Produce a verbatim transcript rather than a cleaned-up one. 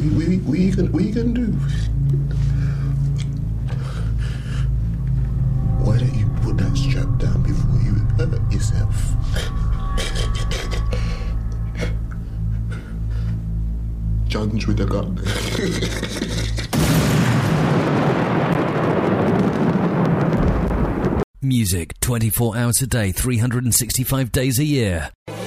we, we, can, we can do. Why don't you put that strap down before you hurt yourself? John's with a gun. Music twenty-four hours a day, three hundred sixty-five days a year.